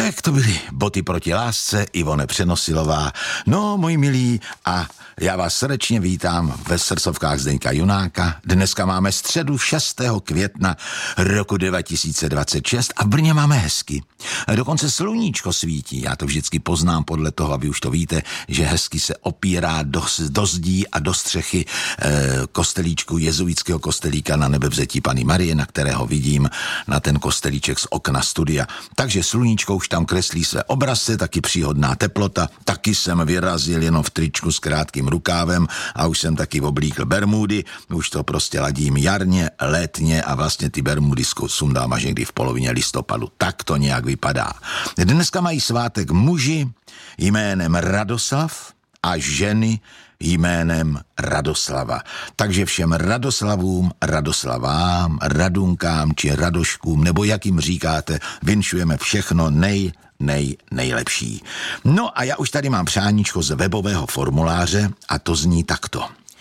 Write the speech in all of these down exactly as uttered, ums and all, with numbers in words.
Tak to byly Boty proti lásce, Ivone Přenosilová. No, moji milí, a já vás srdečně vítám ve srdcovkách Zdeňka Junáka. Dneska máme středu šestého května roku dva tisíce dvacet šest a v Brně máme hezky. Dokonce sluníčko svítí, já to vždycky poznám podle toho, a vy už to víte, že hezky se opírá do, do zdí a do střechy eh, kostelíčku, jezuitského kostelíka na Nebevzetí Panny Marie, na kterého vidím na ten kostelíček z okna studia. Takže sluníčko už tam kreslí své obrazce, taky příhodná teplota, taky jsem vyrazil jenom v tričku s krátkým rukávem a už jsem taky oblíkl bermudy, už to prostě ladím jarně, létně a vlastně ty bermudy sundám až někdy v polovině listopadu. Tak to nějak vypadá. Dneska mají svátek muži jménem Radoslav a ženy jménem Radoslava. Takže všem Radoslavům, Radoslavám, Radunkám či Radoškům, nebo jak jim říkáte, vinšujeme všechno nej, nej, nejlepší. No a já už tady mám přáníčko z webového formuláře a to zní takto.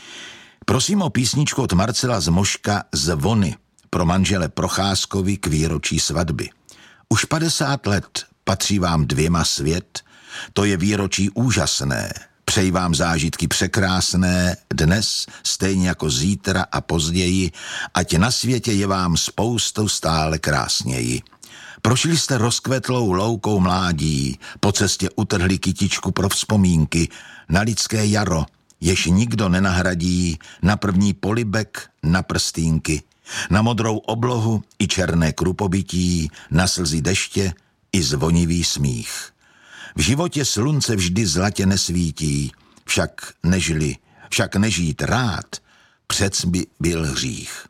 Prosím o písničku od Marcela Zmoška Zvony pro manžele Procházkovi k výročí svatby. Už padesát let patří vám dvěma svět, to je výročí úžasné. Přeji vám zážitky překrásné dnes, stejně jako zítra a později, ať na světě je vám spoustou stále krásněji. Prošli jste rozkvetlou loukou mládí, po cestě utrhli kytičku pro vzpomínky, na lidské jaro, jež nikdo nenahradí, na první polibek, na prstínky, na modrou oblohu i černé krupobytí, na slzy deště i zvonivý smích. V životě slunce vždy zlatě nesvítí, však nežli, však nežít rád, přec by byl hřích.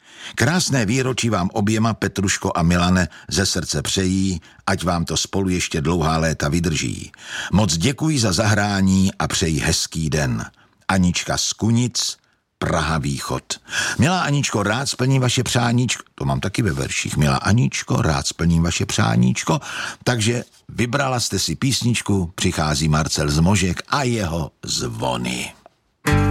Krásné výročí vám oběma, Petruško a Milane, ze srdce přejí, ať vám to spolu ještě dlouhá léta vydrží. Moc děkuji za zahrání a přeji hezký den. Anička z Kunic, Praha východ. Milá Aničko, rád splním vaše přáníčko. To mám taky ve verších. Milá Aničko, rád splním vaše přáníčko. Takže vybrala jste si písničku, přichází Marcel Zmožek a jeho Zvony.